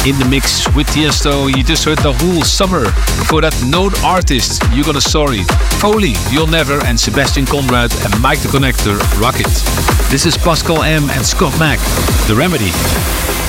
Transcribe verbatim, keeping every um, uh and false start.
in the mix with Tiesto. You just heard the whole summer. Before that, Known Artist, You Got a Story, Foley, You'll Never, and Sebastian Conrad and Mike the Connector, Rocket. This is Pascal M and Scott Mack, The Remedy.